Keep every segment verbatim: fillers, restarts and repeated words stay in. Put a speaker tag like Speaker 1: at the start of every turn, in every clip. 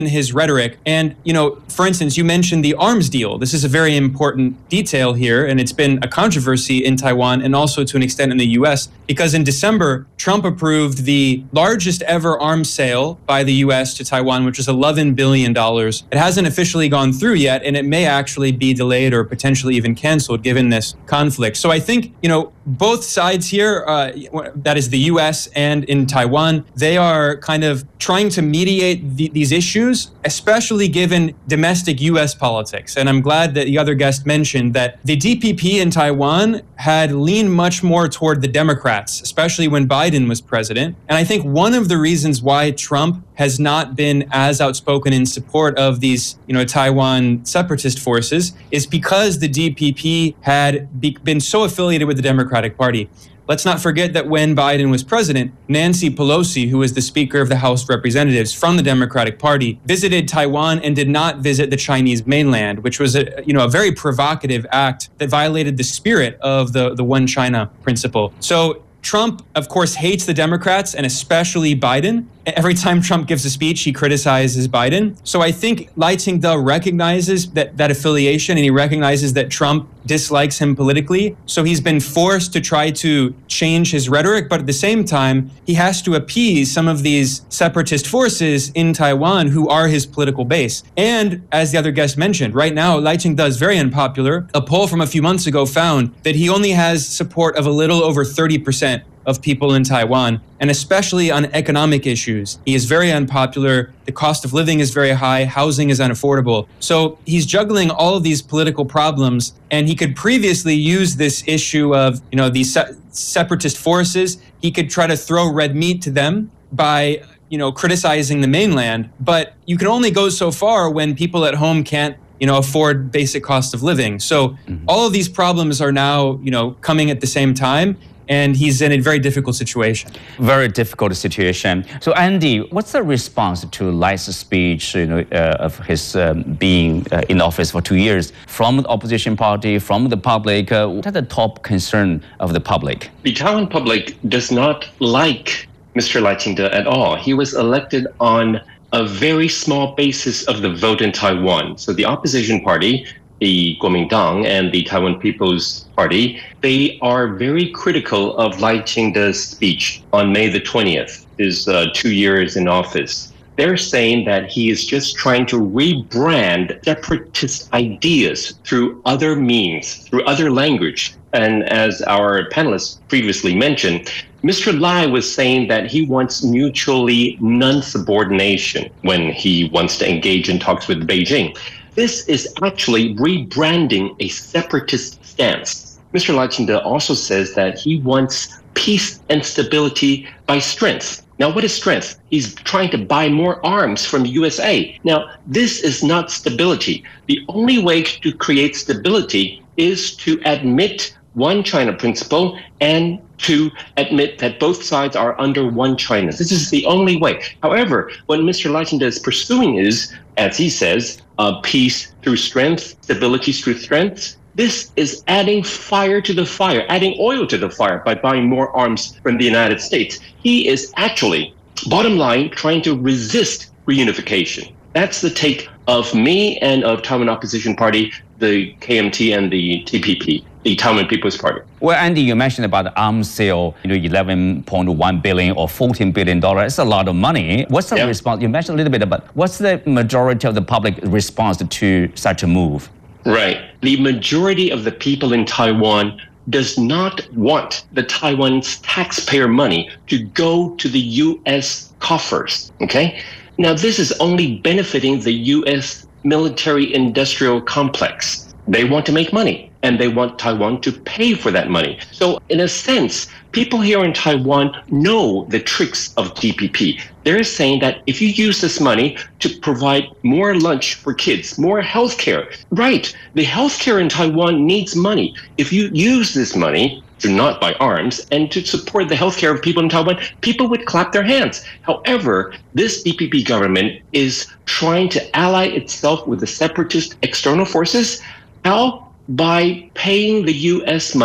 Speaker 1: his rhetoric. And, you know, for instance, you mentioned the arms deal. This is a very important detail here, and it's been a controversy in Taiwan and also to an extent in the U S, because in December, Trump approved the largest ever arms sale by the U S to Taiwan, which was eleven billion dollars. It hasn't officially gone through yet, and it may actually be delayed or potentially even canceled given this conflict. So I think, you know, both sides here, uh, that is the U S and in Taiwan, they are kind of trying to mediate the, these issues, especially given domestic U S politics. And I'm glad that the other guest mentioned that the D P P in Taiwan had leaned much more toward the Democrats, especially when Biden was president. And I think one of the reasons why Trump has not been as outspoken in support of these, you know, Taiwan separatist forces is because the D P P had be- been so affiliated with the Democratic Party. Let's not forget that when Biden was president, Nancy Pelosi, who was the Speaker of the House of Representatives from the Democratic Party, visited Taiwan and did not visit the Chinese mainland, which was a, you know, a very provocative act that violated the spirit of the, the One China principle. So Trump, of course, hates the Democrats and especially Biden. Every time Trump gives a speech, he criticizes Biden. So I think Lai Ching-te recognizes that, that affiliation, and he recognizes that Trump dislikes him politically. So he's been forced to try to change his rhetoric, but at the same time, he has to appease some of these separatist forces in Taiwan who are his political base. And as the other guest mentioned, right now, Lai Ching-te is very unpopular. A poll from a few months ago found that he only has support of a little over thirty percent of people in Taiwan, and especially on economic issues. He is very unpopular. The cost of living is very high. Housing is unaffordable. So he's juggling all of these political problems, and he could previously use this issue of, you know, these se- separatist forces. He could try to throw red meat to them by, you know, criticizing the mainland. But you can only go so far when people at home can't, you know, afford basic cost of living. So mm-hmm. all of these problems are now, you know, coming at the same time. And he's in a very difficult situation.
Speaker 2: Very difficult situation. So, Andy, what's the response to Lai's speech, you know, uh, of his um, being uh, in office for two years from the opposition party, from the public? Uh, what are the top concern of the public?
Speaker 3: The Taiwan public does not like Mister Lai Ching-te at all. He was elected on a very small basis of the vote in Taiwan. So the opposition party, the Kuomintang and the Taiwan People's Party, they are very critical of Lai Ching-te's speech on May the twentieth, his uh, two years in office. They're saying that he is just trying to rebrand separatist ideas through other means, through other language. And as our panelists previously mentioned, Mister Lai was saying that he wants mutually non-subordination when he wants to engage in talks with Beijing. This is actually rebranding a separatist stance. Mister Lai Ching-te also says that he wants peace and stability by strength. Now, what is strength? He's trying to buy more arms from the U S A. Now, this is not stability. The only way to create stability is to admit one China principle and to admit that both sides are under one China. This is the only way. However, what Mister Lai Ching-te is pursuing is, as he says, uh, peace through strength, stability through strength. This is adding fire to the fire, adding oil to the fire by buying more arms from the United States. He is actually, bottom line, trying to resist reunification. That's the take of me and of Taiwan Opposition Party, the K M T and the T P P, the Taiwan People's Party.
Speaker 2: Well, Andy, you mentioned about the arms sale, you know, eleven point one billion dollars or fourteen billion dollars. It's a lot of money. What's the yeah. response? You mentioned a little bit about what's the majority of the public response to such a move?
Speaker 3: Right. The majority of the people in Taiwan does not want the Taiwan's taxpayer money to go to the U S coffers. Okay? Now, this is only benefiting the U S military-industrial complex. They want to make money, and they want Taiwan to pay for that money. So, in a sense, people here in Taiwan know the tricks of T P P. They're saying that if you use this money to provide more lunch for kids, more healthcare, right, the healthcare in Taiwan needs money. If you use this money to not buy arms and to support the healthcare of people in Taiwan, people would clap their hands. However, this D P P government is trying to ally itself with the separatist external forces. How? By paying the U S money.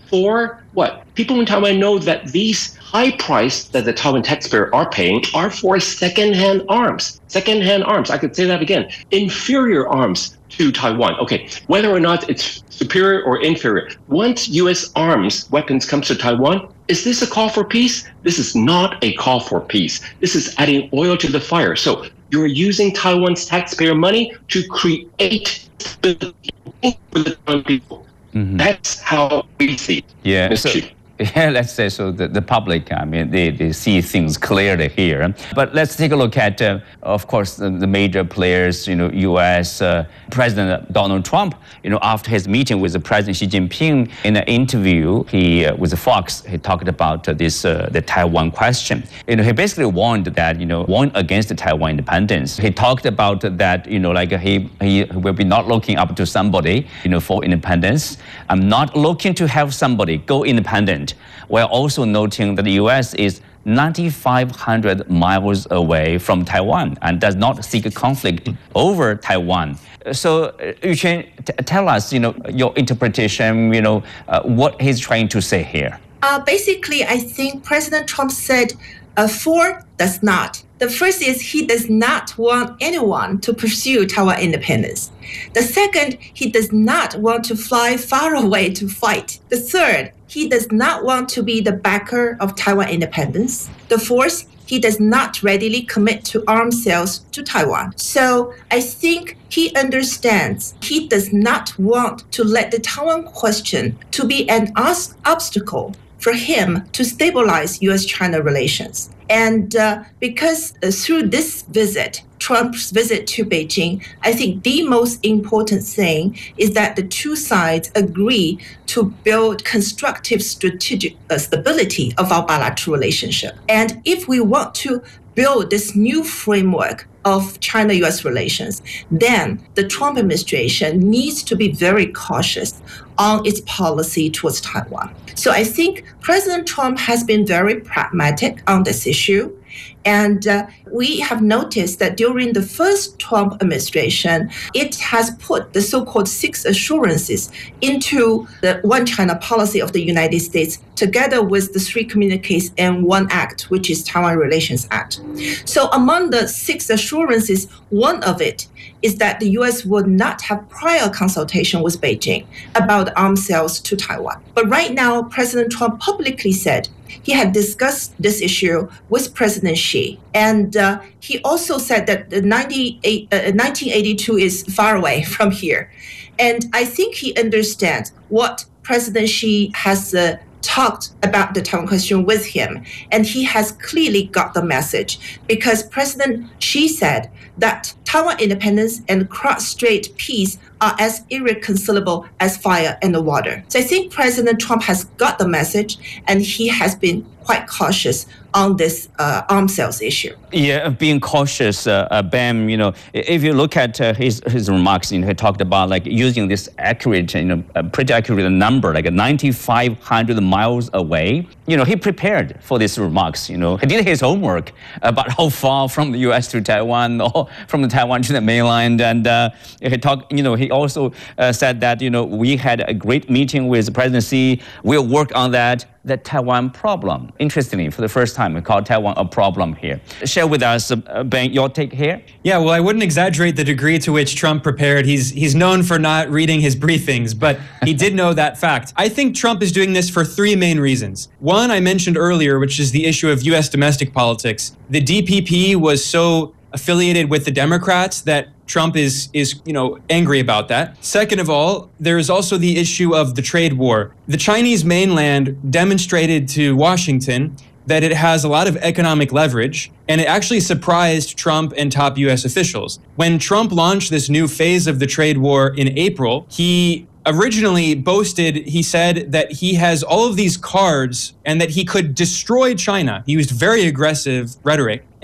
Speaker 3: for what? People in Taiwan know that these high price that the Taiwan taxpayer are paying are for second-hand arms. Second-hand arms, I could say that again. Inferior arms to Taiwan. Okay, whether or not it's superior or inferior, once U S arms weapons comes to Taiwan, is this a call for peace? This is not a call for peace. This is adding oil to the fire. So you're using Taiwan's taxpayer money to create stability for the Taiwan people. Mm-hmm. That's how we see it.
Speaker 2: Yeah. So, yeah, let's say so. The, the public, I mean, they, they see things clearly here. But let's take a look at, uh, of course, the, the major players. You know, U S uh, President Donald Trump. You know, after his meeting with the President Xi Jinping, in an interview, he uh, with Fox, he talked about uh, this uh, the Taiwan question. You know, he basically warned that you know warned against the Taiwan independence. He talked about that. You know, like he he will be not looking up to somebody. You know, for independence. I'm not looking to have somebody go independent. While also noting that the U S is nine thousand five hundred miles away from Taiwan and does not seek a conflict over Taiwan. So, uh, you can t- tell us, you know, your interpretation, you know, uh, what he's trying to say here.
Speaker 4: Uh, basically, I think President Trump said uh, four does not. The first is he does not want anyone to pursue Taiwan independence. The second, he does not want to fly far away to fight. The third, he does not want to be the backer of Taiwan independence. The fourth, he does not readily commit to arms sales to Taiwan. So I think he understands he does not want to let the Taiwan question to be an os- obstacle for him to stabilize U S China relations. And uh, because uh, through this visit, Trump's visit to Beijing, I think the most important thing is that the two sides agree to build constructive strategic uh, stability of our bilateral relationship. And if we want to build this new framework of China-U S relations, then the Trump administration needs to be very cautious on its policy towards Taiwan. So I think President Trump has been very pragmatic on this issue. And uh, we have noticed that during the first Trump administration, it has put the so-called six assurances into the One China policy of the United States, together with the three communiques and one act, which is Taiwan Relations Act. So among the six assurances, one of it is that the U S would not have prior consultation with Beijing about arms sales to Taiwan. But right now, President Trump publicly said he had discussed this issue with President Xi. And uh, he also said that the nineteen eighty-two is far away from here. And I think he understands what President Xi has uh, talked about the Taiwan question with him. And he has clearly got the message, because President Xi said that Taiwan independence and cross-strait peace are as irreconcilable as fire and the water. So I think President Trump has got the message, and he has been quite cautious on this uh, arms sales issue.
Speaker 2: Yeah, being cautious, uh, uh, Bam, you know, if you look at uh, his his remarks, you know, he talked about like using this accurate, you know, a pretty accurate number, like nine thousand five hundred miles away. You know, he prepared for these remarks, you know, he did his homework about how far from the U S to Taiwan or from the Taiwan to the mainland. And uh, he talked, you know, he also uh, said that, you know, we had a great meeting with the presidency. We'll work on that. The Taiwan problem. Interestingly, for the first time, we call Taiwan a problem here. Share with us, uh, Ben, your take here.
Speaker 1: Yeah, well, I wouldn't exaggerate the degree to which Trump prepared. He's he's known for not reading his briefings, but he did know that fact. I think Trump is doing this for three main reasons. One, I mentioned earlier, which is the issue of U S domestic politics. The D P P was so affiliated with the Democrats that Trump is, is, you know, angry about that. Second of all, there is also the issue of the trade war. The Chinese mainland demonstrated to Washington that it has a lot of economic leverage, and it actually surprised Trump and top U S officials. When Trump launched this new phase of the trade war in April, he originally boasted, he said that he has all of these cards and that he could destroy China. He used very aggressive rhetoric.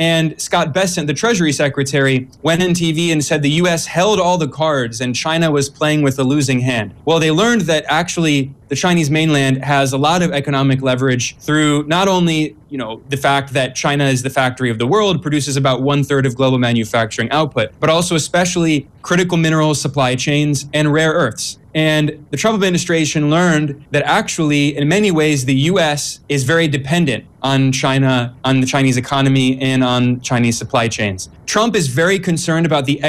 Speaker 1: And Scott Bessent, the Treasury Secretary, went on T V and said the U S held all the cards and China was playing with a losing hand. Well, they learned that actually the Chinese mainland has a lot of economic leverage through not only, you know, the fact that China is the factory of the world, produces about one third of global manufacturing output, but also especially critical mineral supply chains and rare earths. And the Trump administration learned that actually, in many ways, the U S is very dependent on China, on the Chinese economy, and on Chinese supply chains. Trump is very concerned about the